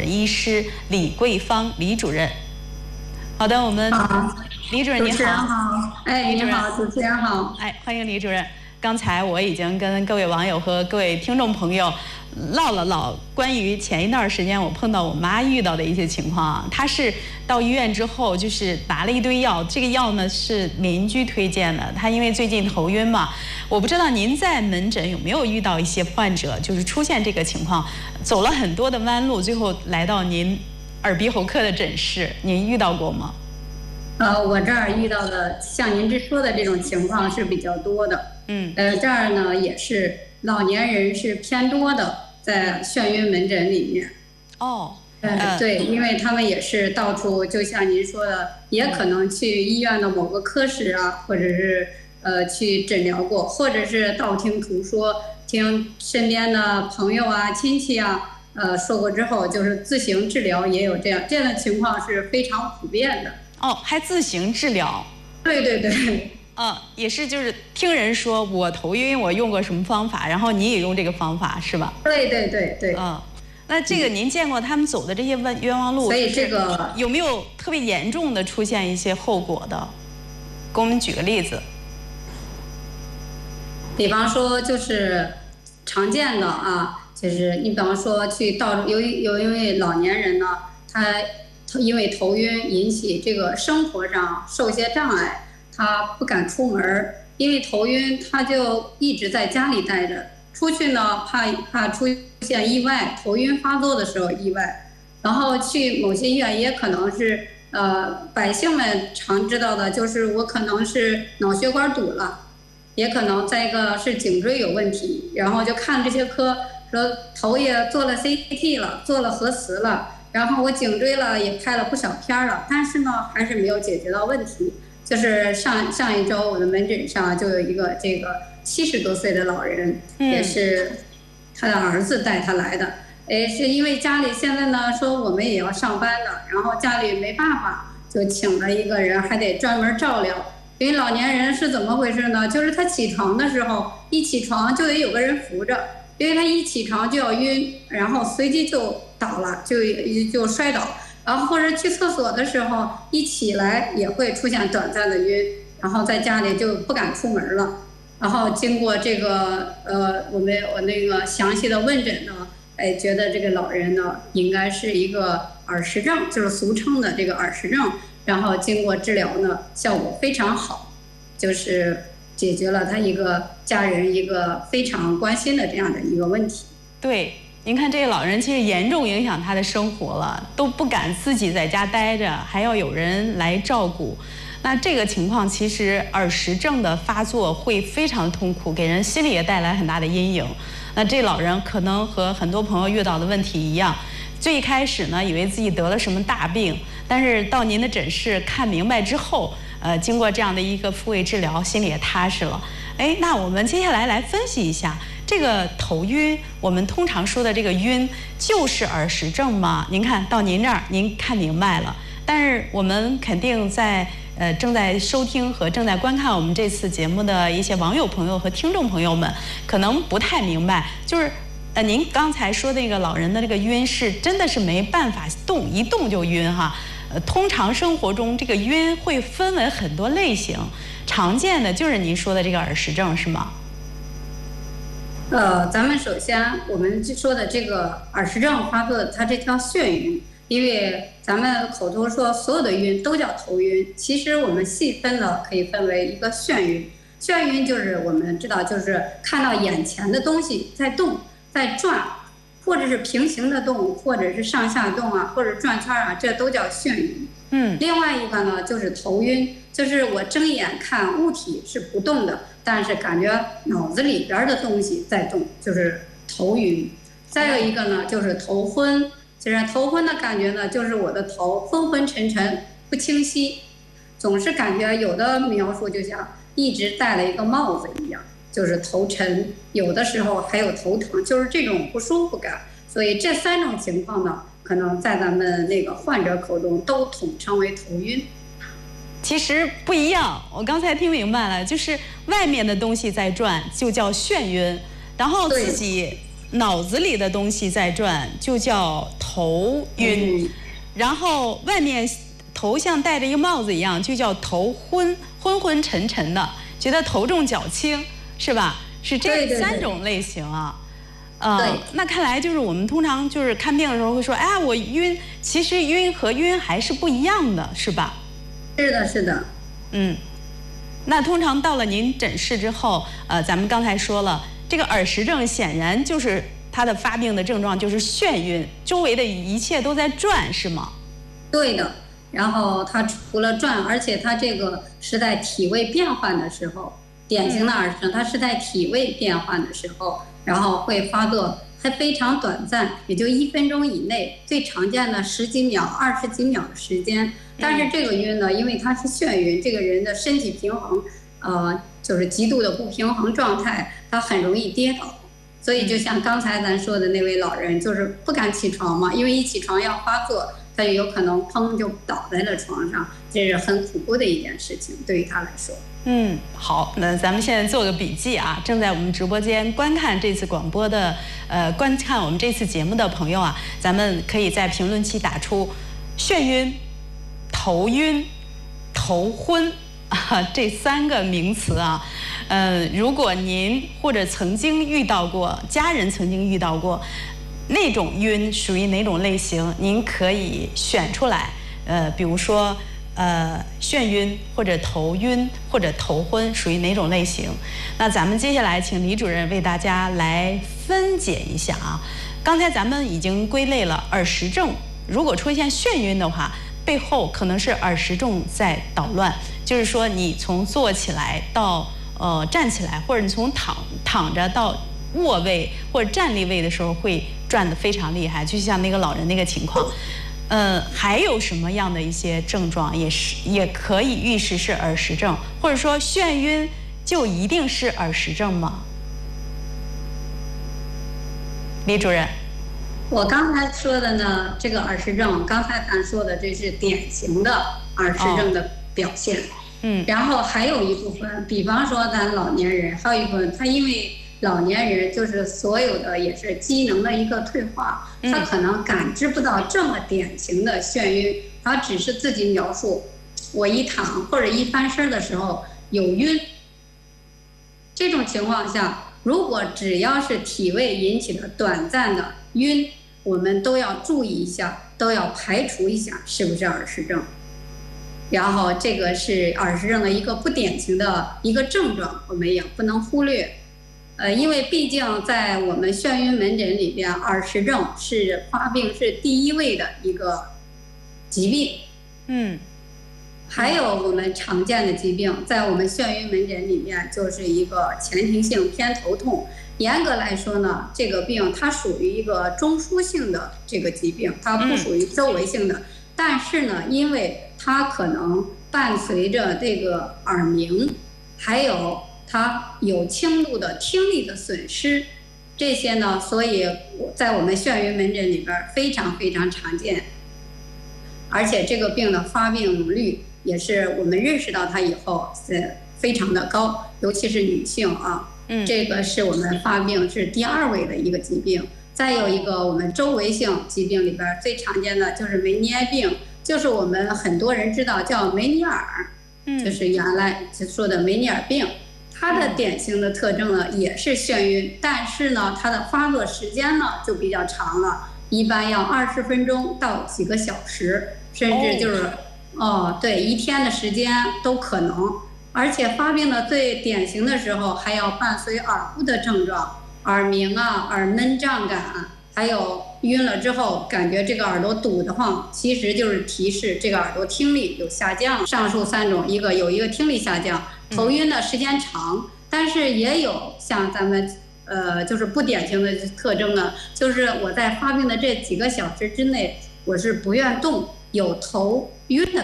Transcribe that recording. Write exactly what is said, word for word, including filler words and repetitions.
医师李桂芳李主任。好的，我们李主任你好。 主持人好，哎，你好，主持人好， 哎，欢迎李主任。刚才我已经跟各位网友和各位听众朋友唠了唠关于前一段时间我碰到我妈遇到的一些情况啊。她是到医院之后就是拿了一堆药，这个药呢是邻居推荐的。她因为最近头晕嘛，我不知道您在门诊有没有遇到一些患者就是出现这个情况，走了很多的弯路，最后来到您耳鼻喉科的诊室，您遇到过吗？ 呃，我这儿遇到的像您这说的这种情况是比较多的。 嗯， 呃，这儿呢也是老年人是偏多的，在眩晕门诊里面。 哦， 呃，对，因为他们也是到处，就像您说的，也可能去医院的某个科室啊，或者是呃去诊疗过，或者是道听途说，听身边的朋友啊、亲戚啊。呃，说过之后就是自行治疗，也有这样这样的情况是非常普遍的。 哦，还自行治疗？ 对对对。 嗯，也是就是听人说我头晕，我用过什么方法，然后你也用这个方法是吧？ 对对对对。 嗯，那这个您见过他们走的这些冤冤枉路， 所以这个有没有特别严重的出现一些后果的？给我们举个例子。 比方说就是常见的啊。就是你比方说去到有有因为老年人呢，他因为头晕引起这个生活上受些障碍，他不敢出门，因为头晕他就一直在家里待着，出去呢怕怕出现意外，头晕发作的时候意外，然后去某些医院也可能是呃百姓们常知道的，就是我可能是脑血管堵了，也可能再一个是颈椎有问题，然后就看这些科。说头也做了 C T 了，做了核磁了，然后我颈椎了也拍了不少片了，但是呢还是没有解决到问题。就是上上一周我的门诊上就有一个这个七十多岁的老人，嗯、也是他的儿子带他来的。哎，是因为家里现在呢说我们也要上班的，然后家里没办法，就请了一个人，还得专门照料。因为老年人是怎么回事呢？就是他起床的时候，一起床就得有个人扶着。因为他一起床就要晕，然后随即就倒了，就就摔倒，然后或者去厕所的时候一起来也会出现短暂的晕，然后在家里就不敢出门了。然后经过这个呃我们我那个详细的问诊呢，哎，觉得这个老人呢应该是一个耳石症，就是俗称的这个耳石症。然后经过治疗呢，效果非常好，就是解决了他一个家人一个非常关心的这样的一个问题。 对，您看这个老人其实严重影响他的生活了，都不敢自己在家待着，还要有人来照顾。那这个情况其实耳石症的发作会非常痛苦，给人心里也带来很大的阴影。那这老人可能和很多朋友遇到的问题一样，最开始呢以为自己得了什么大病，但是到您的诊室看明白之后，呃，经过这样的一个复位治疗，心里也踏实了。哎，那我们接下来来分析一下这个头晕，我们通常说的这个晕就是耳石症吗？您看到您这儿，您看明白了，但是我们肯定在呃正在收听和正在观看我们这次节目的一些网友朋友和听众朋友们，可能不太明白，就是呃您刚才说的那个老人的这个晕是真的是没办法动，一动就晕哈。呃，通常生活中这个晕会分为很多类型，常见的就是您说的这个耳石症，是吗？ 呃，咱们首先我们说的这个耳石症发作，它这条眩晕，因为咱们口头说所有的晕都叫头晕，其实我们细分的可以分为一个眩晕。眩晕就是我们知道，就是看到眼前的东西在动，在转。或者是平行的动，或者是上下动啊，或者转圈啊，这都叫眩晕。嗯，另外一个呢就是头晕，就是我睁眼看物体是不动的，但是感觉脑子里边的东西在动，就是头晕。再有一个呢就是头昏，其实头昏的感觉呢就是我的头昏昏沉沉不清晰，总是感觉有的描述就像一直戴了一个帽子一样。就是头沉，有的时候还有头疼，就是这种不舒服感。所以这三种情况呢，可能在咱们那个患者口中都统称为头晕。 其实不一样，我刚才听明白了，就是外面的东西在转就叫眩晕，然后自己脑子里的东西在转，就叫头晕； 嗯、 然后外面头像戴着一个帽子一样，就叫头昏，昏昏沉沉的，觉得头重脚轻，是吧？是这三种类型啊。 对对对呃，那看来就是我们通常就是看病的时候会说，哎，我晕，其实晕和晕还是不一样的，是吧？ 是的，是的。 嗯，那通常到了您诊室之后，呃，咱们刚才说了，这个耳石症显然就是它的发病的症状就是眩晕，周围的一切都在转，是吗？ 对的。然后它除了转，而且它这个是在体位变换的时候，典型的耳石症，它是在体位变换的时候，然后会发作，还非常短暂，也就一分钟以内，最常见的十几秒、二十几秒的时间。但是这个晕呢，因为它是眩晕，这个人的身体平衡，呃，就是极度的不平衡状态，他很容易跌倒。所以就像刚才咱说的那位老人，就是不敢起床嘛，因为一起床要发作，他就有可能砰就倒在了床上，这是很恐怖的一件事情，对于他来说。 嗯，好，那咱们现在做个笔记啊。正在我们直播间观看这次广播的，呃，观看我们这次节目的朋友啊，咱们可以在评论区打出眩晕、头晕、头昏啊这三个名词啊。呃，如果您或者曾经遇到过，家人曾经遇到过那种晕属于哪种类型，您可以选出来。呃，比如说。呃，眩晕或者头晕或者头昏属于哪种类型？那咱们接下来请李主任为大家来分解一下啊。刚才咱们已经归类了耳石症，如果出现眩晕的话，背后可能是耳石症在捣乱，就是说你从坐起来到呃站起来，或者你从躺躺着到卧位或者站立位的时候会转得非常厉害，就像那个老人那个情况。呃，还有什么样的一些症状也是也可以预示是耳石症，或者说眩晕就一定是耳石症吗？李主任， 我刚才说的呢，这个耳石症，刚才咱说的这是典型的耳石症的表现。哦、 嗯， 然后还有一部分，比方说咱老年人，还有一部分他因为。老年人就是所有的也是机能的一个退化，他可能感知不到这么典型的眩晕，他只是自己描述，我一躺或者一翻身的时候有晕。这种情况下，如果只要是体位引起的短暂的晕，我们都要注意一下，都要排除一下是不是耳石症。然后这个是耳石症的一个不典型的一个症状，我们也不能忽略。呃，因为毕竟在我们眩晕门诊里边，耳石症是发病是第一位的一个疾病。 嗯， 还有我们常见的疾病，在我们眩晕门诊里面就是一个前庭性偏头痛。严格来说呢，这个病它属于一个中枢性的这个疾病，它不属于周围性的。嗯、但是呢，因为它可能伴随着这个耳鸣，还有它有轻度的听力的损失，这些呢，所以在我们眩晕门诊里边非常非常常见，而且这个病的发病率也是我们认识到它以后是非常的高，尤其是女性啊，嗯，这个是我们发病是第二位的一个疾病。再有一个我们周围性疾病里边最常见的就是梅尼埃病，就是我们很多人知道叫梅尼尔，嗯，就是原来就说的梅尼尔病。它的典型的特征呢也是眩晕，但是呢它的发作时间呢就比较长了，一般要二十分钟到几个小时，甚至就是 哦, 哦对一天的时间都可能。而且发病的最典型的时候还要伴随耳部的症状，耳鸣啊、耳闷胀感，还有晕了之后感觉这个耳朵堵得慌，其实就是提示这个耳朵听力有下降。上述三种，一个有一个听力下降，头晕的时间长，但是也有像咱们呃就是不典型的特征呢，就是我在发病的这几个小时之内，我是不愿动，有头晕的